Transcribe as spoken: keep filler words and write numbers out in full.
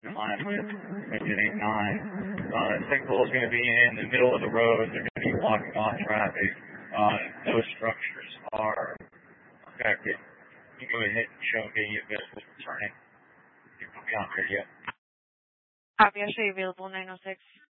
Line exit eight nine. Uh, signal is going to be in the middle of the road. They're going to be blocking off traffic. Uh, those structures are affected. You go ahead and show me if this is returning. You can be on radio. Copy, I'll show you available nine oh six.